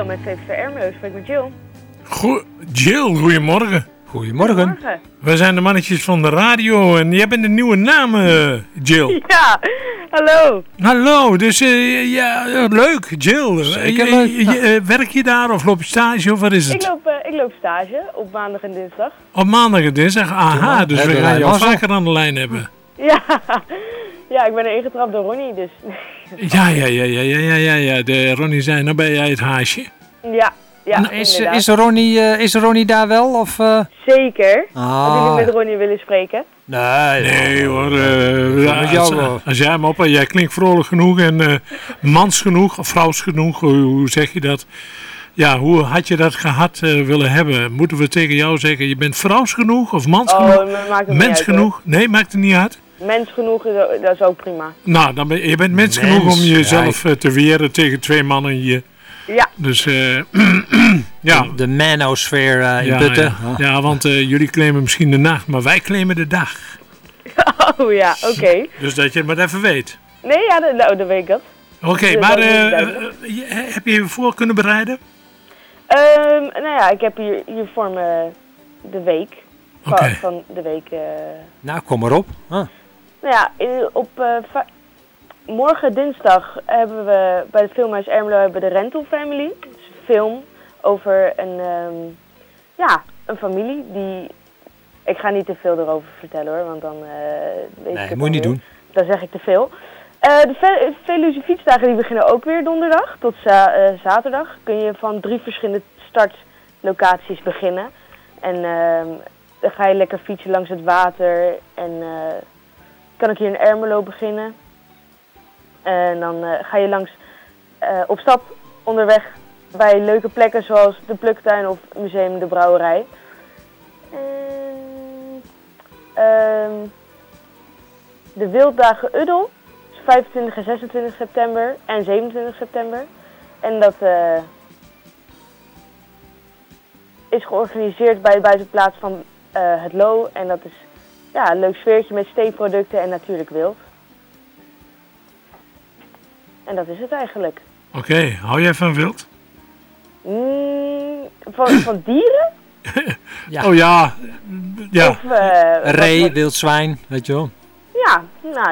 hallo met VVV Ermelo, ik spreek met Jill. Jill, goedemorgen. Goedemorgen. Wij zijn de mannetjes van de radio en jij bent een nieuwe naam, Jill. Ja, hallo. Hallo, dus leuk, Jill. Zeker leuk. Werk je daar of loop je stage of wat is het? Ik loop stage op maandag en dinsdag. Op maandag en dinsdag, aha, dus we gaan jou vaker aan de lijn hebben. Ja, ik ben er ingetrapt door Ronnie, dus... Ja, de Ronnie zei, nou ben jij het haasje. Ja, Is Ronnie daar wel? Of, Zeker. Als jullie met Ronnie willen spreken. Nee hoor, jou als jij hem op en jij klinkt vrolijk genoeg en mans genoeg, of vrouws genoeg, hoe zeg je dat? Ja, hoe had je dat gehad willen hebben? Moeten we tegen jou zeggen, je bent vrouws genoeg of mans genoeg? Maakt het mens niet uit, genoeg? hoor. Nee, maakt het niet uit? Mens genoeg, dat is ook prima. Nou, je bent mens genoeg om jezelf te weren tegen twee mannen hier. Ja. Dus, ja. De manosfeer in Putten. Ja, want jullie claimen misschien de nacht, maar wij claimen de dag. Oh ja, oké. Dus dat je het maar even weet. Nee, ja, dat weet ik dat. Oké, maar heb je je voor kunnen bereiden? Nou ja, ik heb hier voor me de week. Oké. Van de week. Nou, kom maar op. Nou ja, morgen dinsdag hebben we bij de Filmhuis Ermelo de Rental Family. Dat is een film over een familie die... Ik ga niet te veel erover vertellen hoor, want dan weet ik het moet je niet doen. Dan zeg ik te veel. De Veluwe fietsdagen die beginnen ook weer donderdag tot zaterdag. Kun je van 3 verschillende startlocaties beginnen. En dan ga je lekker fietsen langs het water en kan ik hier in Ermelo beginnen. En dan ga je langs op stap onderweg bij leuke plekken zoals de Pluktuin of Museum de Brouwerij. De Wilddagen Uddel, 25 en 26 september en 27 september. En dat is georganiseerd bij de buitenplaats van het Loo. En dat is een leuk sfeertje met steenproducten en natuurlijk wild. En dat is het eigenlijk. Oké, hou jij van wild? Van dieren? Ja. Oh ja. Of, ree, wild zwijn, weet je wel. Ja,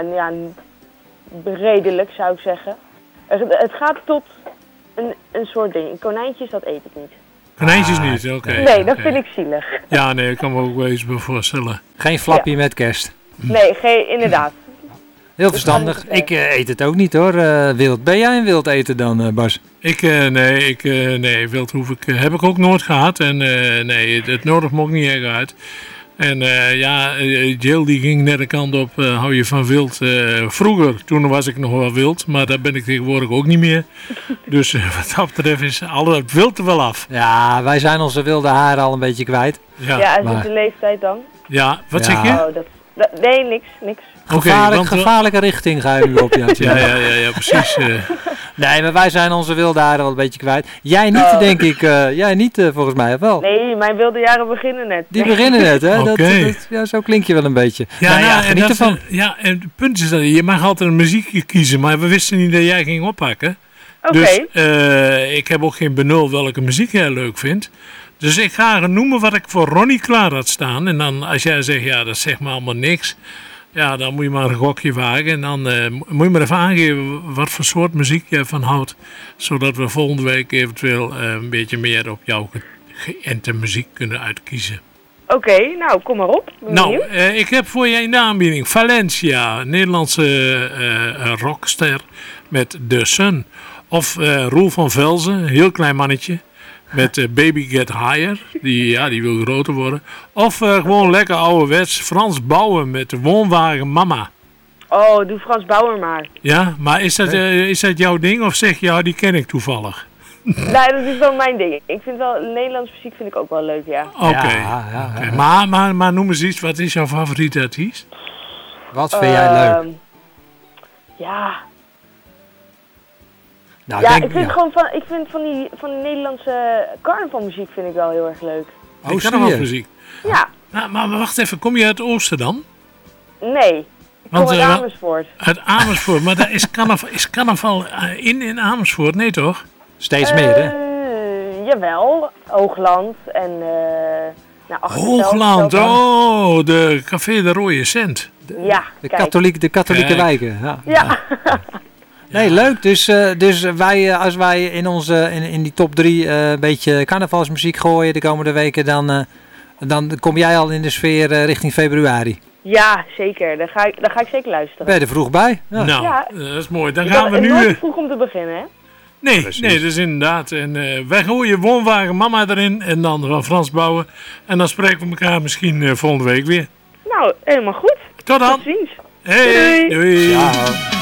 redelijk zou ik zeggen. Het gaat tot een soort ding. Konijntjes, dat eet ik niet. Konijntjes niet, oké. Nee, dat vind ik zielig. Ja, nee, ik kan me ook wel eens voorstellen. Geen flappie met kerst. Nee, inderdaad. Heel verstandig. Ik eet het ook niet hoor, wild. Ben jij een wild eten dan, Bas? Nee, wild heb ik ook nooit gehad. En nee, het nodigt me ook niet erg uit. En Jill die ging net de kant op, hou je van wild. Vroeger, toen was ik nog wel wild, maar daar ben ik tegenwoordig ook niet meer. Dus wat dat betreft is al het wild er wel af. Ja, wij zijn onze wilde haren al een beetje kwijt. Ja, en is de leeftijd dan? Ja, wat zeg je? Oh, nee, niks. Gevaarlijke richting ga je nu op. Ja, precies. Nee, maar wij zijn onze wilde haren wel een beetje kwijt. Jij niet, denk ik. Jij niet, volgens mij, of wel? Nee, mijn wilde jaren beginnen net. Die beginnen net, hè? Oké. Zo klink je wel een beetje. Geniet ervan. Ja, en het punt is dat je mag altijd een muziekje kiezen, maar we wisten niet dat jij ging oppakken. Oké. Dus ik heb ook geen benul welke muziek jij leuk vindt. Dus ik ga noemen wat ik voor Ronnie klaar had staan. En dan als jij zegt, ja, dat zegt me allemaal niks. Ja, dan moet je maar een gokje wagen. En dan moet je maar even aangeven wat voor soort muziek je van houdt. Zodat we volgende week eventueel een beetje meer op jouw geënte muziek kunnen uitkiezen. Oké, nou, kom maar op. Ik heb voor je in de aanbieding Valencia, een Nederlandse rockster met The Sun. Of Roel van Velzen, een heel klein mannetje. Met Baby Get Higher, die wil groter worden. Of gewoon lekker ouderwets Frans Bauer met de Woonwagen Mama. Oh, doe Frans Bauer maar. Ja, maar is dat jouw ding of zeg je, ja, die ken ik toevallig? Nee, dat is wel mijn ding. Ik vind wel, Nederlandse muziek vind ik ook wel leuk, ja. Oké. Maar noem eens iets, wat is jouw favoriete artiest? Wat vind jij leuk? Ik vind van die Nederlandse carnavalmuziek vind ik wel heel erg leuk. Carnavalmuziek? Ja. Nou, maar wacht even, kom je uit het oosten dan? Nee, ik kom uit Amersfoort. Uit Amersfoort, maar daar is carnaval in Amersfoort, nee toch? Steeds meer, hè? Jawel, Hoogland en... Hoogland, de Café de Rode Cent. Ja, de katholieke Kijk. wijken. Ja. Nee, Ja. leuk. Dus wij, als wij in die top 3 een beetje carnavalsmuziek gooien de komende weken, dan kom jij al in de sfeer richting februari. Ja, zeker. Daar ga ik zeker luisteren. Ben je er vroeg bij? Ja. Nou, Ja. dat is mooi. Dan Het gaan we is nu... nooit te vroeg om te beginnen, hè? Nee, Precies. dat is inderdaad. En wij gooien Woonwagen Mama erin en dan van Frans Bouwen. En dan spreken we elkaar misschien volgende week weer. Nou, helemaal goed. Tot dan. Tot ziens. Hey, Doei. doei. Ciao.